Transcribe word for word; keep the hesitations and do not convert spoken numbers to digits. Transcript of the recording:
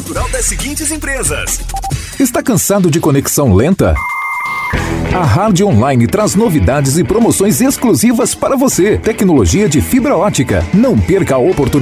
estrutural das seguintes empresas. Está cansado de conexão lenta? A Hard Online traz novidades e promoções exclusivas para você. Tecnologia de fibra ótica. Não perca a oportunidade